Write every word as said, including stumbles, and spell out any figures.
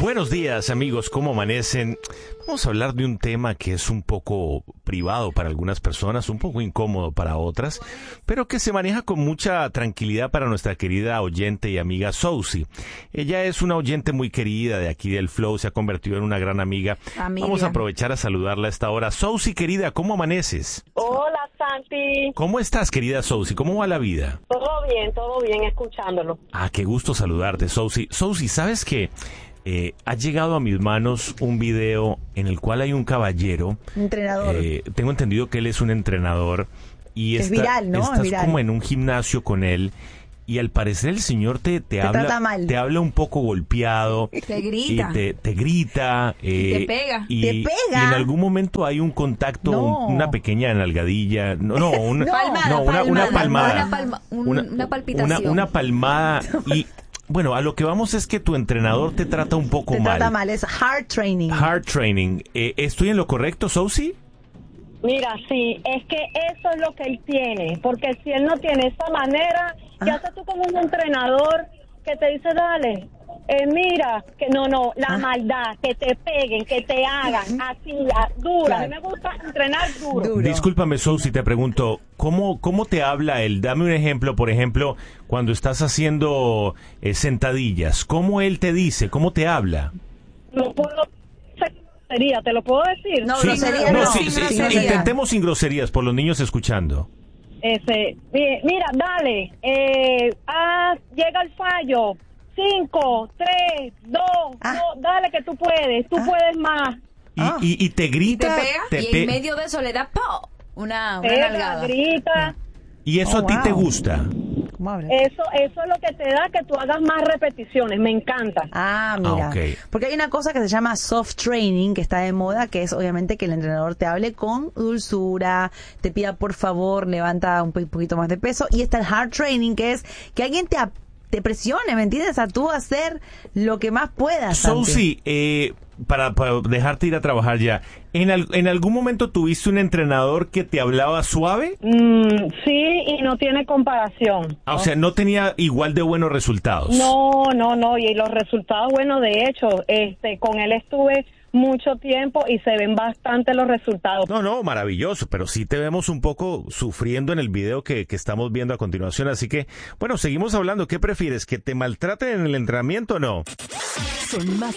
Buenos días, amigos, ¿cómo amanecen? Vamos a hablar de un tema que es un poco privado para algunas personas, un poco incómodo para otras, pero que se maneja con mucha tranquilidad para nuestra querida oyente y amiga Sousi. Ella es una oyente muy querida de aquí del Flow, se ha convertido en una gran amiga. Amiga. Vamos a aprovechar a saludarla a esta hora. Sousi, querida, ¿cómo amaneces? Hola, Santi. ¿Cómo estás, querida Sousi? ¿Cómo va la vida? Todo bien, todo bien, escuchándolo. Ah, qué gusto saludarte, Sousi. Sousi, ¿sabes qué? Eh, ha llegado a mis manos un video en el cual hay un caballero. Entrenador. Eh, tengo entendido que él es un entrenador. Y Es está- viral, ¿no? Es estás viral. como en un gimnasio con él. Y al parecer el señor te, te, Te habla trata mal. te habla un poco golpeado. Te grita. Y te, te grita. eh, te pega. Y, Te pega. y en algún momento hay un contacto, No. un- una pequeña nalgadilla. No, no, una, No. Palmada, no, una, una palmada. Una, palma- un- una palpitación. Una, una palmada. Y bueno, a lo que vamos es que tu entrenador te trata un poco Te mal. trata mal, es hard training. Hard training. Eh, ¿Estoy en lo correcto, Sousi? Mira, sí, es que eso es lo que él tiene, porque si él no tiene esa manera, ¿qué Ah. haces tú como un entrenador que te dice, dale, eh, mira, que no, no, la Ah. maldad, que te peguen, que te hagan, así, a- dura. A mí me gusta entrenar duro. Duro. Discúlpame, Sousi, te pregunto, ¿cómo, ¿cómo te habla él? Dame un ejemplo, por ejemplo, cuando estás haciendo eh, sentadillas. ¿Cómo él te dice? ¿Cómo te habla? No puedo, sería, ¿te lo puedo decir? No, Sí, grosería no, no, sí, sin sí, grosería. intentemos sin groserías, por los niños escuchando. Ese, mi- mira, dale, eh, ah, llega el fallo, cinco, tres, dos, Ah. no, dale que tú puedes, tú Ah. puedes más. Y, Ah. y, y te Y te grita. pega te y pe- en medio de eso le da ¡po! una, una Pega, nalgada. grita, y eso Oh, a ti te wow. gusta. ¿Cómo habla? eso, eso es lo que te da que tú hagas más repeticiones, me encanta. Ah, mira. Ah, ok. Porque hay una cosa que se llama soft training, que está de moda, que es obviamente que el entrenador te hable con dulzura, te pida por favor, levanta un po- poquito más de peso. Y está el hard training, que es que alguien te, ap- te presione, ¿me entiendes? A tú hacer lo que más puedas. Santi. Sousi, eh, para, para dejarte ir a trabajar ya, ¿en, al- ¿en algún momento tuviste un entrenador que te hablaba suave? Mm, sí, y no tiene comparación. Ah, o sea, no tenía igual de buenos resultados. No, no, no, y los resultados, bueno, de hecho, este, con él estuve mucho tiempo y se ven bastante los resultados. No, no, maravilloso, pero sí te vemos un poco sufriendo en el video que, que estamos viendo a continuación, así que, bueno, seguimos hablando. ¿Qué prefieres, que te maltraten en el entrenamiento o no? Son más